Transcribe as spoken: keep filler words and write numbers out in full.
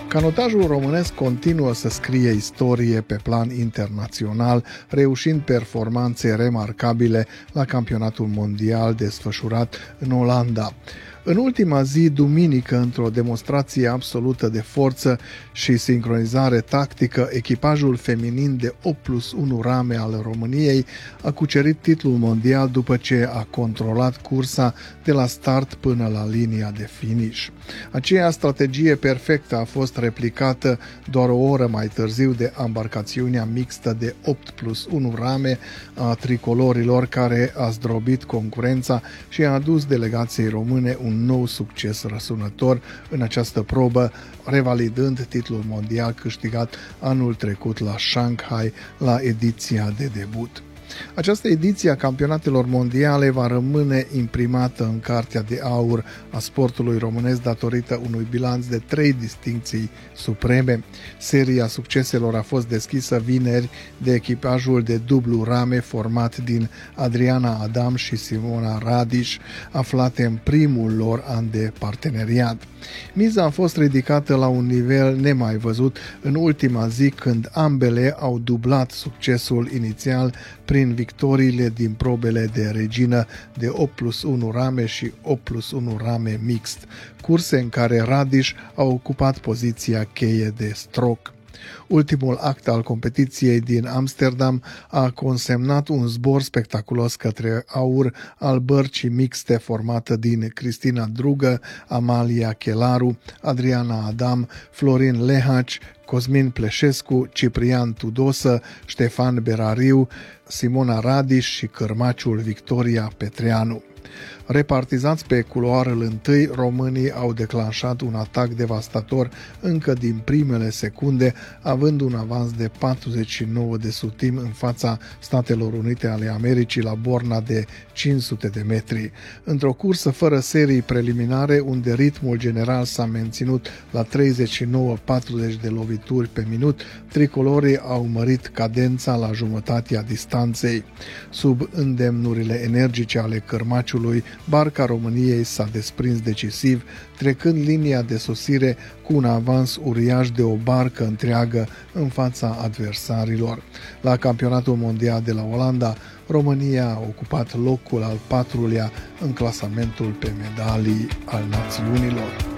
Canotajul românesc continuă să scrie istorie pe plan internațional, reușind performanțe remarcabile la campionatul mondial desfășurat în Olanda. În ultima zi, duminică, într-o demonstrație absolută de forță și sincronizare tactică, echipajul feminin de opt plus unu rame al României a cucerit titlul mondial după ce a controlat cursa de la start până la linia de finish. Aceea strategie perfectă a fost replicată doar o oră mai târziu de ambarcațiunea mixtă de opt plus unu rame a tricolorilor, care a zdrobit concurența și a adus delegației române un nou succes răsunător în această probă, revalidând titlul mondial câștigat anul trecut la Shanghai la ediția de debut. Această ediție a campionatelor mondiale va rămâne imprimată în Cartea de Aur a sportului românesc datorită unui bilanț de trei distincții supreme. Seria succeselor a fost deschisă vineri de echipajul de dublu rame format din Adriana Adam și Simona Radiș, aflate în primul lor an de parteneriat. Miza a fost ridicată la un nivel nemai văzut în ultima zi, când ambele au dublat succesul inițial prin victoriile din probele de regină de opt plus unu rame și opt plus unu rame mixt, curse în care Radiș a ocupat poziția cheie de stroc. Ultimul act al competiției din Amsterdam a consemnat un zbor spectaculos către aur al bărcii mixte formată din Cristina Drugă, Amalia Chelaru, Adriana Adam, Florin Lehaci, Cosmin Pleșescu, Ciprian Tudosă, Ștefan Berariu, Simona Radiș și cârmaciul Victoria Petreanu. Repartizați pe culoarul întâi, românii au declanșat un atac devastator încă din primele secunde, având un avans de patruzeci și nouă de sutim în fața Statelor Unite ale Americii la borna de cinci sute de metri. Într-o cursă fără serii preliminare, unde ritmul general s-a menținut la treizeci și nouă patruzeci de lovituri pe minut, tricolorii au mărit cadența la jumătatea distanței. Sub îndemnurile energice ale cârmaciului, barca României s-a desprins decisiv, trecând linia de sosire cu un avans uriaș de o barcă întreagă în fața adversarilor. La campionatul mondial de la Olanda, România a ocupat locul al patrulea în clasamentul pe medalii al națiunilor.